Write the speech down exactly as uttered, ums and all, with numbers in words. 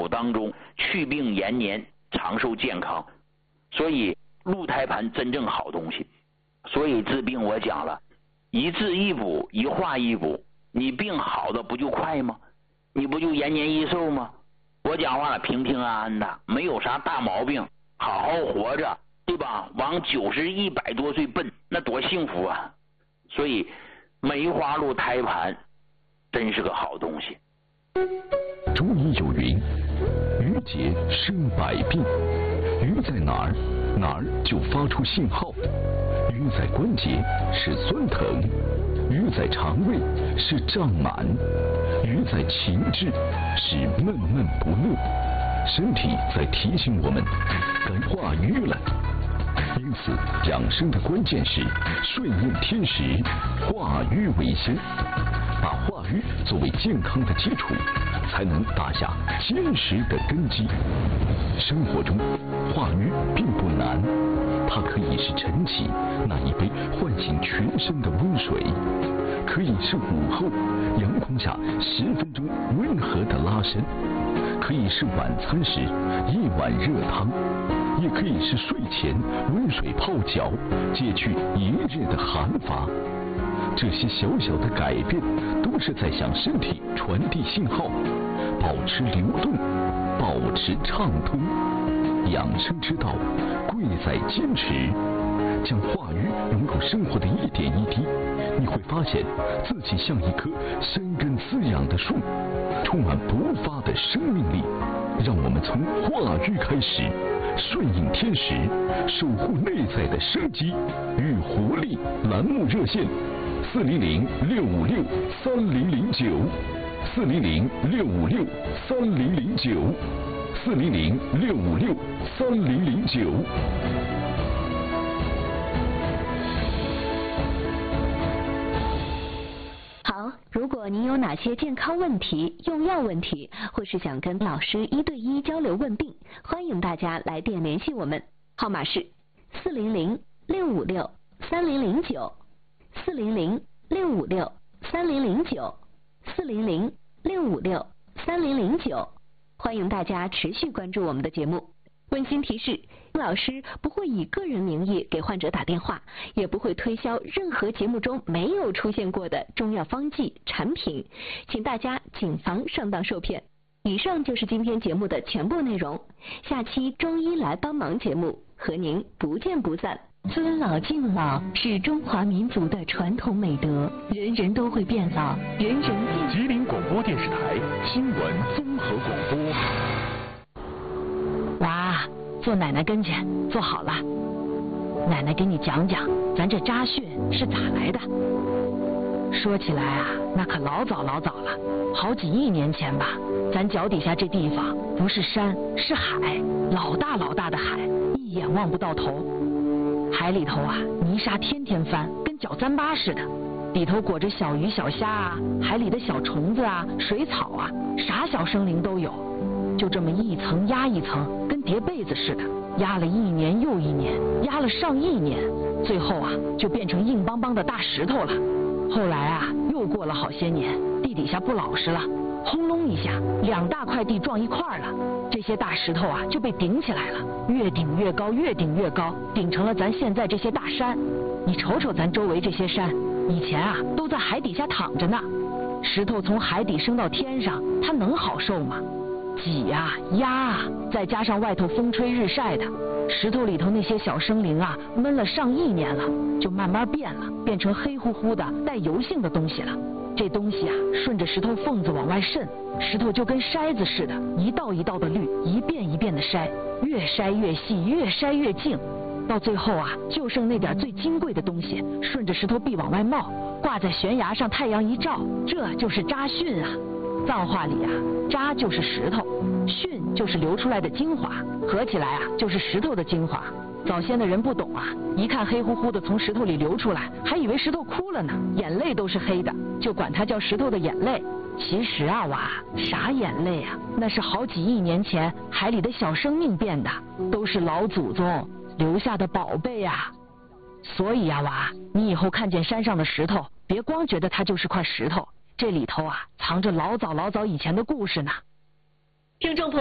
口当中，去病延年，长寿健康。所以鹿胎盘真正好东西。所以治病我讲了，一治一补，一化一补，你病好的不就快吗？你不就延年益寿吗？我讲话了，平平安安的，没有啥大毛病，好好活着，对吧？往九十一百多岁奔，那多幸福啊！所以梅花鹿胎盘真是个好东西。 中医有云，鱼节生百病，鱼在哪儿，哪儿就发出信号。鱼在关节是酸疼，鱼在肠胃是胀满，鱼在情志是闷闷不乐，身体在提醒我们该化瘀了。因此养生的关键是顺应天时，化瘀为先，把化瘀作为健康的基础，才能打下坚实的根基。生活中化瘀并不难，它可以是晨起那一杯唤醒全身的温水，可以是午后阳光下十分钟温和的拉伸，可以是晚餐时一碗热汤，也可以是睡前温水泡脚，解去炎热的寒乏。这些小小的改变都是在向身体传递信号，保持流动，保持畅通。养生之道贵在坚持，将化瘀融入生活的一点一滴，你会发现自己像一棵生根滋养的树，充满勃发的生命力。让我们从化瘀开始，顺应天时，守护内在的生机与活力。栏目热线：四零零六五六三零零九，四零零六五六三零零九，四零零六五六三零零九。 如果您有哪些健康问题、用药问题，或是想跟老师一对一交流问病，欢迎大家来电联系我们，号码是四零零六五六三零零九，四零零六五六三零零九，四零零六五六三零零九。欢迎大家持续关注我们的节目。温馨提示，老师不会以个人名义给患者打电话，也不会推销任何节目中没有出现过的中药方剂产品，请大家谨防上当受骗。以上就是今天节目的全部内容，下期中医来帮忙节目和您不见不散。尊老敬老是中华民族的传统美德，人人都会变老，人人变。 吉林广播电视台新闻综合广播。 娃，坐奶奶跟前，坐好了。奶奶给你讲讲，咱这扎训是咋来的。说起来啊，那可老早老早了，好几亿年前吧。咱脚底下这地方不是山，是海，老大老大的海，一眼望不到头。海里头啊，泥沙天天翻，跟搅糌粑似的。里头裹着小鱼小虾啊，海里的小虫子啊，水草啊，啥小生灵都有。就这么一层压一层，跟叠被子似的，压了一年又一年，压了上亿年，最后啊，就变成硬邦邦的大石头了。后来啊，又过了好些年，地底下不老实了，轰隆一下，两大块地撞一块了，这些大石头啊就被顶起来了，越顶越高，越顶越高，顶成了咱现在这些大山。你瞅瞅咱周围这些山，以前啊都在海底下躺着呢。石头从海底升到天上，它能好受吗？挤啊压啊，再加上外头风吹日晒的，石头里头那些小生灵啊，闷了上亿年了，就慢慢变了，变成黑乎乎的带油性的东西了。这东西啊，顺着石头缝子往外渗，石头就跟筛子似的，一道一道的滤，一遍一遍的筛，越筛越细，越筛越净，到最后啊，就剩那点最金贵的东西，顺着石头壁往外冒，挂在悬崖上，太阳一照，这就是扎训啊。藏话里啊，扎就是石头，训就是流出来的精华，合起来啊就是石头的精华。早先的人不懂啊，一看黑乎乎的从石头里流出来，还以为石头哭了呢，眼泪都是黑的，就管它叫石头的眼泪。其实啊娃，啥眼泪啊，那是好几亿年前海里的小生命变的，都是老祖宗留下的宝贝啊。所以啊娃，你以后看见山上的石头，别光觉得它就是块石头，这里头啊藏着老早老早以前的故事呢。听众朋友